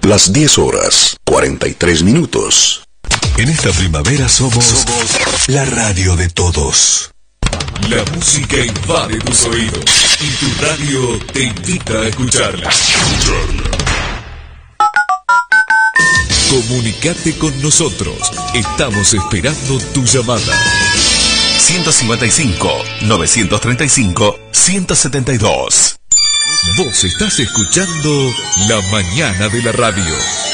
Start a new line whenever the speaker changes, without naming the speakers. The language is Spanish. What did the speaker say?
Las 10 horas, 43 minutos.
En esta primavera somos la radio de todos.
La música invade tus oídos y tu radio te invita a escucharla. Comunicate con nosotros. Estamos esperando tu llamada.
155-935-172.
Vos estás escuchando La Mañana de la Radio.